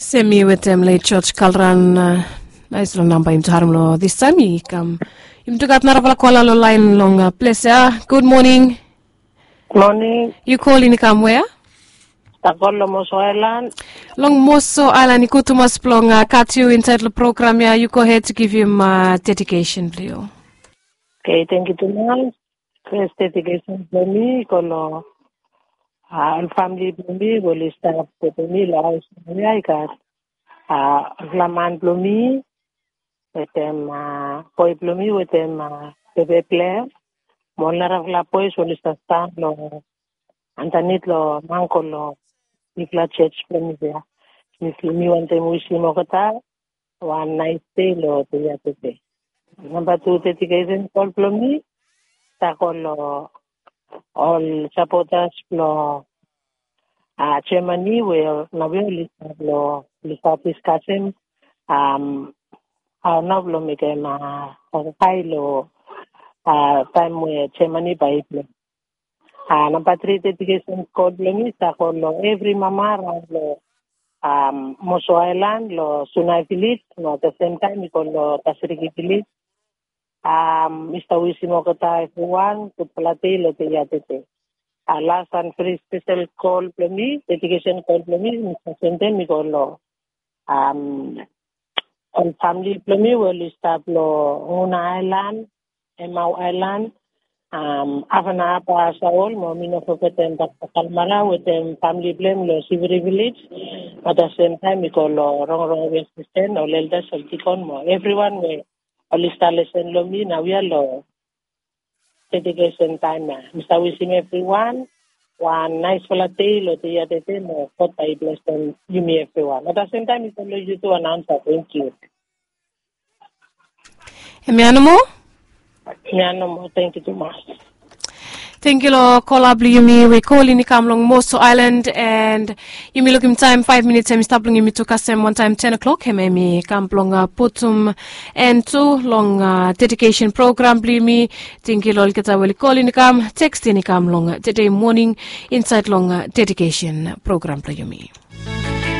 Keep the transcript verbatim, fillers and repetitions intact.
Semi with them late church kalran nice long number im tarum lo this time he come im to gat narapala kola lo line long uh, place uh, good morning. Morning. You calling come where? Takolo Moso Island. Long Moso Island ikutumas plong uh, cut you inside the program yeah you go ahead to give him uh, dedication please. Okay, thank you too much. First dedication for me kono al family plumi will start to me la I got uh flaman plumi with them uh poi plumi with them uh bebe player molara la poi will start lo antanit lo manco lo Nikla church plumi there mi plumi one time wish mo kata one night stay lo dia today. Number two dedication call plumi takolo all supporters lo uh Germany will nabili lo lisatis kasim um our nablo mikema kailo uh time we Germany by uh number three dedication code lo takolo every mama lo um Moso Island lo Sunai village no at the same time lo Tasiriki village um Mister Wisimo kata everyone to plate lo teyatete. Uh, last and very special call for me, dedication call for me, Mister Sente Migolo. Um, on family for me, will start lo Una Island, Emau Island, um, Avana Apa Saul, Momino Foketem Kalmara with them family blame lo Siviri village. At the same time, Migolo Rong Rong West Eastern or Lelda Saltikon mo. Everyone will all start listen lo me, now we are lo. Dedication time na. Mister Wisim everyone. One nice holiday, lo tiya tete mo. God I bless them. You me everyone. At the same time, it's only you to announce that. Thank you. Emiano Emiano thank you too much. Thank you, lo call Yumi. We call in Kamlong Moso Island and Yumi look him time five minutes. I'm stopping him to Kasem one time ten o'clock. Hemi Kamplong Putum and two long uh, dedication program. Yumi. Thank you, lo kita will call in Kam text in Kamlong today morning inside long uh, dedication program. Yumi.